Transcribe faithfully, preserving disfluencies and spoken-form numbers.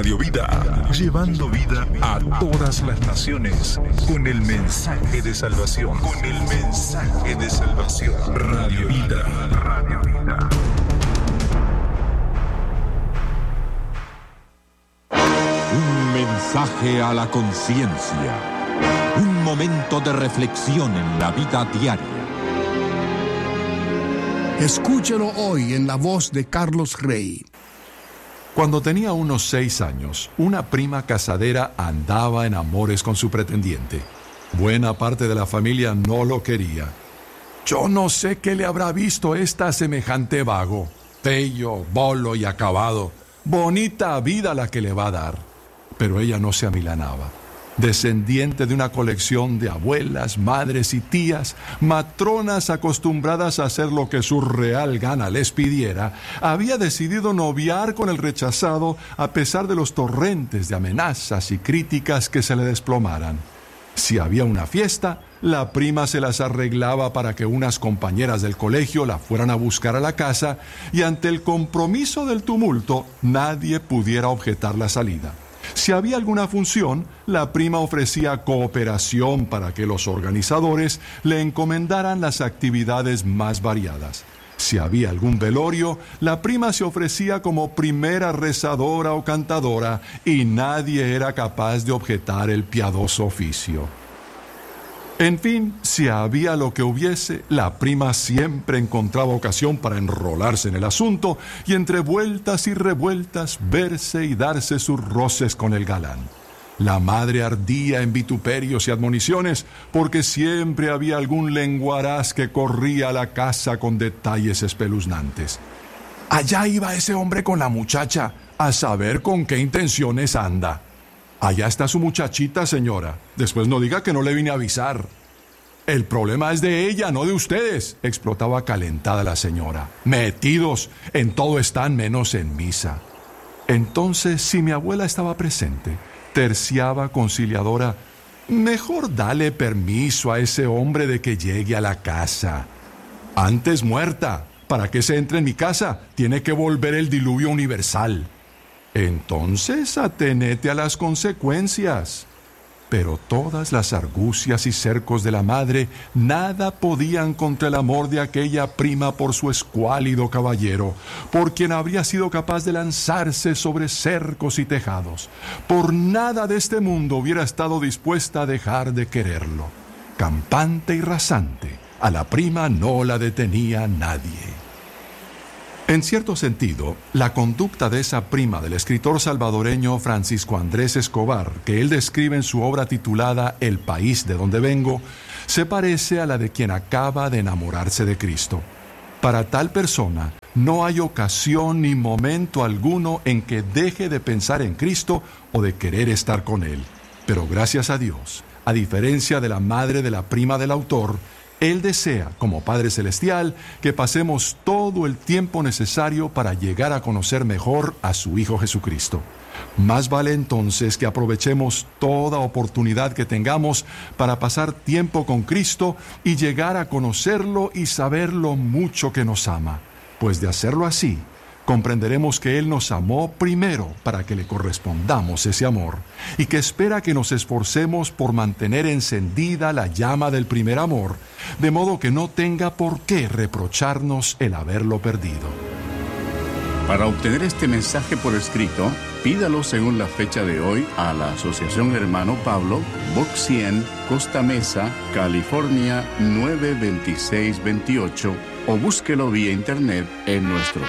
Radio Vida, llevando vida a todas las naciones con el mensaje de salvación. Con el mensaje de salvación. Radio Vida, Radio Vida. Un mensaje a la conciencia. Un momento de reflexión en la vida diaria. Escúchelo hoy en la voz de Carlos Rey. Cuando tenía unos seis años, una prima casadera andaba en amores con su pretendiente. Buena parte de la familia no lo quería. Yo no sé qué le habrá visto esta semejante vago. Bello, bolo y acabado. Bonita vida la que le va a dar. Pero ella no se amilanaba. Descendiente de una colección de abuelas, madres y tías, matronas acostumbradas a hacer lo que su real gana les pidiera, había decidido noviar con el rechazado a pesar de los torrentes de amenazas y críticas que se le desplomaran. Si había una fiesta, la prima se las arreglaba para que unas compañeras del colegio la fueran a buscar a la casa y ante el compromiso del tumulto nadie pudiera objetar la salida. Si había alguna función, la prima ofrecía cooperación para que los organizadores le encomendaran las actividades más variadas. Si había algún velorio, la prima se ofrecía como primera rezadora o cantadora y nadie era capaz de objetar el piadoso oficio. En fin, si había lo que hubiese, la prima siempre encontraba ocasión para enrolarse en el asunto y entre vueltas y revueltas verse y darse sus roces con el galán. La madre ardía en vituperios y admoniciones porque siempre había algún lenguaraz que corría a la casa con detalles espeluznantes. Allá iba ese hombre con la muchacha, a saber con qué intenciones anda. Allá está su muchachita, señora. Después no diga que no le vine a avisar. El problema es de ella, no de ustedes, explotaba calentada la señora. Metidos, en todo están menos en misa. Entonces, si mi abuela estaba presente, terciaba conciliadora, mejor dale permiso a ese hombre de que llegue a la casa. Antes muerta, para que se entre en mi casa, tiene que volver el diluvio universal. Entonces, atenete a las consecuencias. Pero todas las argucias y cercos de la madre nada podían contra el amor de aquella prima por su escuálido caballero, por quien habría sido capaz de lanzarse sobre cercos y tejados. Por nada de este mundo hubiera estado dispuesta a dejar de quererlo. Campante y rasante, a la prima no la detenía nadie. En cierto sentido, la conducta de esa prima del escritor salvadoreño Francisco Andrés Escobar, que él describe en su obra titulada El país de donde vengo, se parece a la de quien acaba de enamorarse de Cristo. Para tal persona, no hay ocasión ni momento alguno en que deje de pensar en Cristo o de querer estar con Él. Pero gracias a Dios, a diferencia de la madre de la prima del autor, Él desea, como Padre Celestial, que pasemos todo el tiempo necesario para llegar a conocer mejor a su Hijo Jesucristo. Más vale entonces que aprovechemos toda oportunidad que tengamos para pasar tiempo con Cristo y llegar a conocerlo y saber lo mucho que nos ama. Pues de hacerlo así, comprenderemos que Él nos amó primero para que le correspondamos ese amor y que espera que nos esforcemos por mantener encendida la llama del primer amor, de modo que no tenga por qué reprocharnos el haberlo perdido. Para obtener este mensaje por escrito, pídalo según la fecha de hoy a la Asociación Hermano Pablo, Box cien, Costa Mesa, California nueve dos seis dos ocho, o búsquelo vía internet en nuestro